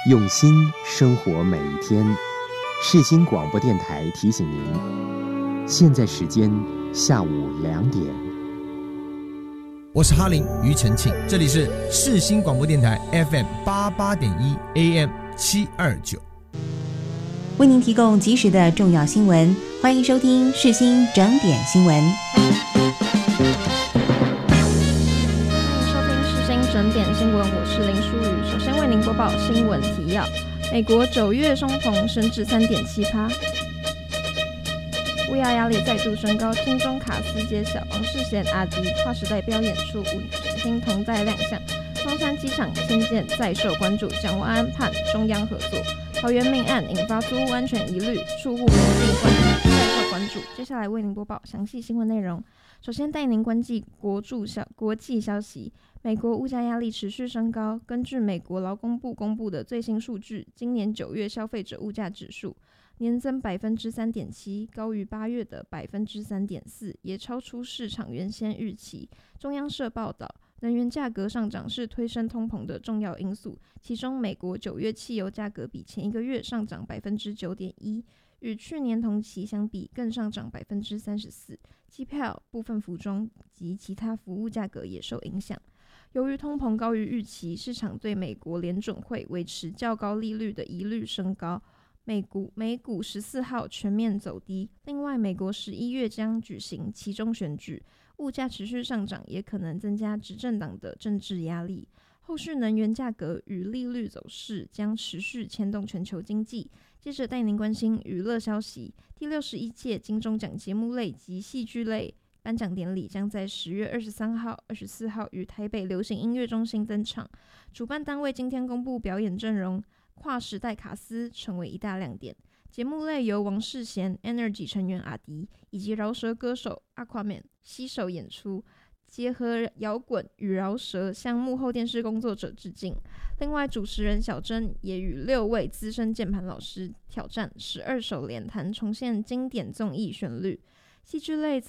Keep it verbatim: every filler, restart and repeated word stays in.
用心生活每一天。世新广播电台提醒您，现在时间下午两点。 我是哈林庾澄庆，这里是世新广播电台 F M 八八点一 A M 七二九， 为您提供及时的重要新闻，欢迎收听世新整点新闻。 收听世新整点新闻，我是林淑雨。首先为您播报新闻提要：美国九月通膨升至 三点七趴， 乌鸦压力再度升高，金钟卡司揭晓，王世贤、阿迪跨时代表演出，五女星同在亮相。松山机场迁建再受关注，蒋万安盼中央合作。桃园命案引发租屋安全疑虑，住户门禁关注再受关注。接下来为您播报详细新闻内容。首先带您关注国际消国际消息。美国物价压力持续升高，根据美国劳工部公布的最新数据，今年九月消费者物价指数年增 百分之三点七， 高于八月的 百分之三点四， 也超出市场原先预期。中央社报道，能源价格上涨是推升通膨的重要因素，其中美国九月汽油价格比前一个月上涨 百分之九点一， 与去年同期相比更上涨 百分之三十四， 机票、部分服装及其他服务价格也受影响。由于通膨高于预期，市场对美国联准会维持较高利率的疑虑升高，美股美股十四号全面走低。另外，美国十一月将举行期中选举，物价持续上涨也可能增加执政党的政治压力。后续能源价格与利率走势将持续牵动全球经济。接着带您关心娱乐消息，第六十一届金钟奖节目类及戏剧类颁奖典礼将在十月二十三号、二十四号于台北流行音乐中心登场。主办单位今天公布表演阵容，跨时代卡司成为一大亮点。节目类由王世贤、Energy 成员阿迪以及饶舌歌手 Aquaman 携手演出，结合摇滚与饶舌，向幕后电视工作者致敬。另外，主持人小珍也与六位资深键盘老师挑战十二首连弹，重现经典综艺旋律。戏剧类